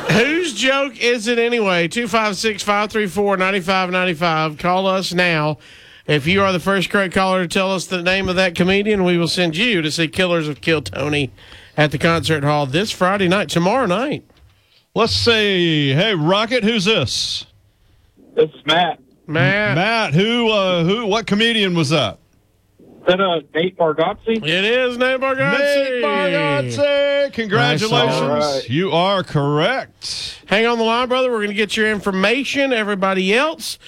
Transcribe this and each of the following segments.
Whose joke is it anyway? 256-534-9595. Call us now. If you are the first correct caller to tell us the name of that comedian, we will send you to see Killers of Kill Tony at the Concert Hall this Friday night, tomorrow night. Let's see. Hey, Rocket, who's this? This is Matt. Matt, what comedian was that? Is that Nate Bargatze? It is Nate Bargatze. Nate Bargatze. Congratulations. Nice. Right. You are correct. Hang on the line, brother. We're going to get your information. Everybody else,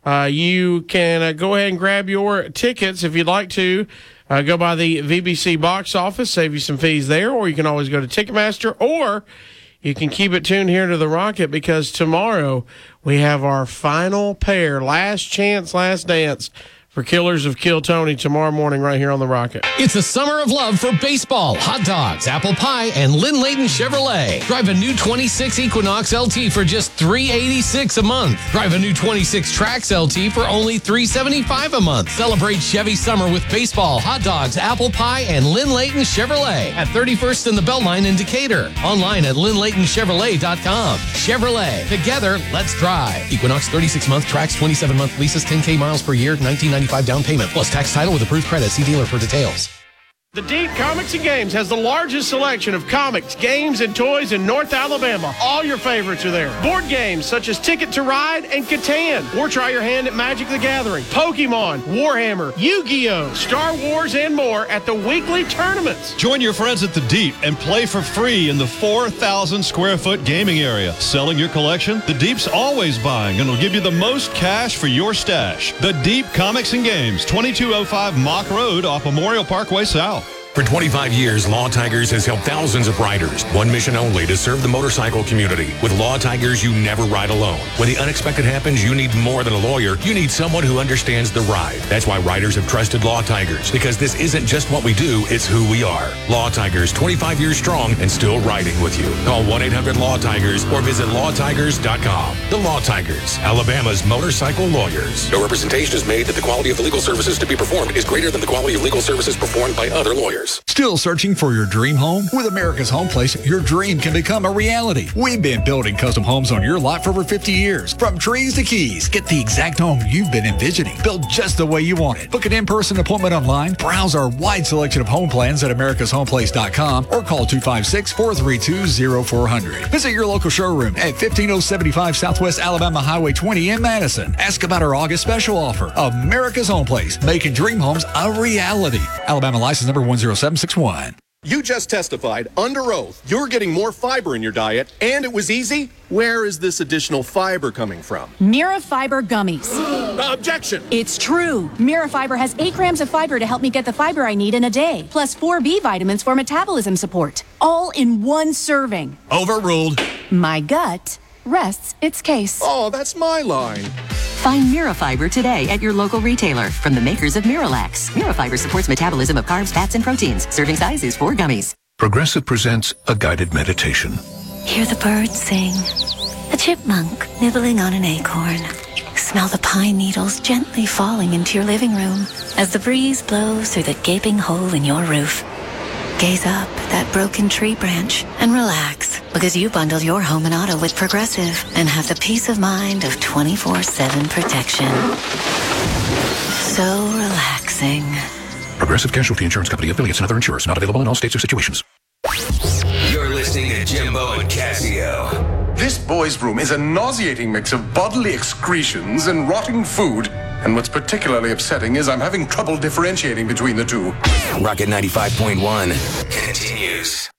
you can go ahead and grab your tickets if you'd like to. Go by the VBC box office, save you some fees there, or you can always go to Ticketmaster, or you can keep it tuned here to the Rocket, because tomorrow we have our final pair, last chance, last dance for Killers of Kill Tony tomorrow morning right here on the Rocket. It's the summer of love for baseball, hot dogs, apple pie, and Lynn Layton Chevrolet. Drive a new 26 Equinox LT for just $386 a month. Drive a new 26 Trax LT for only $375 a month. Celebrate Chevy summer with baseball, hot dogs, apple pie, and Lynn Layton Chevrolet at 31st and the Beltline in Decatur. Online at LynnLaytonChevrolet.com. Chevrolet. Together, let's drive. Equinox 36-month Trax 27-month leases, 10K miles per year, $19.95 down payment, plus tax title with approved credit. See dealer for details. The Deep Comics and Games has the largest selection of comics, games, and toys in North Alabama. All your favorites are there. Board games such as Ticket to Ride and Catan. Or try your hand at Magic the Gathering, Pokemon, Warhammer, Yu-Gi-Oh!, Star Wars, and more at the weekly tournaments. Join your friends at the Deep and play for free in the 4,000 square foot gaming area. Selling your collection? The Deep's always buying and will give you the most cash for your stash. The Deep Comics and Games, 2205 Mock Road off Memorial Parkway South. For 25 years, Law Tigers has helped thousands of riders. One mission only, to serve the motorcycle community. With Law Tigers, you never ride alone. When the unexpected happens, you need more than a lawyer. You need someone who understands the ride. That's why riders have trusted Law Tigers, because this isn't just what we do, it's who we are. Law Tigers, 25 years strong and still riding with you. Call 1-800-LAW-TIGERS or visit LawTigers.com. The Law Tigers, Alabama's motorcycle lawyers. No representation is made that the quality of the legal services to be performed is greater than the quality of legal services performed by other lawyers. Still searching for your dream home? With America's Home Place, your dream can become a reality. We've been building custom homes on your lot for over 50 years. From trees to keys, get the exact home you've been envisioning, built just the way you want it. Book an in-person appointment online, browse our wide selection of home plans at americashomeplace.com, or call 256-432-0400. Visit your local showroom at 15075 Southwest Alabama Highway 20 in Madison. Ask about our August special offer. America's Home Place, making dream homes a reality. Alabama license number 10761. You just testified under oath you're getting more fiber in your diet, and it was easy. Where is this additional fiber coming from? Mira Fiber Gummies. Objection! It's true. Mira Fiber has 8 grams of fiber to help me get the fiber I need in a day, plus 4 B vitamins for metabolism support, all in one serving. Overruled. My gut rests its case. Oh, that's my line. Find Mirafiber today at your local retailer from the makers of Miralax. Mirafiber supports metabolism of carbs, fats, and proteins. Serving size is 4 gummies. Progressive presents a guided meditation. Hear the birds sing. A chipmunk nibbling on an acorn. Smell the pine needles gently falling into your living room as the breeze blows through the gaping hole in your roof. Gaze up at that broken tree branch and relax, because you bundled your home and auto with Progressive and have the peace of mind of 24/7 protection. So relaxing. Progressive Casualty Insurance Company, affiliates, and other insurers. Not available in all states or situations. You're listening to Jimbo and Casio. This boys' room is a nauseating mix of bodily excretions and rotting food. And what's particularly upsetting is I'm having trouble differentiating between the two. Rocket 95.1 continues.